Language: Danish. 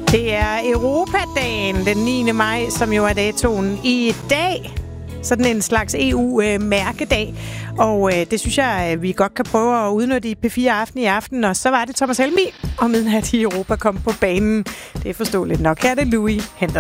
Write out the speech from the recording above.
Det er Europadagen den 9. maj, som jo er datoen i dag. Sådan en slags EU-mærkedag. Og det synes jeg, vi godt kan prøve at udnytte i P4 Aften i aften. Og så var det Thomas Helmig og Midnat i Europa kom på banen. Det er forståeligt nok. Her er det Louis Henderson.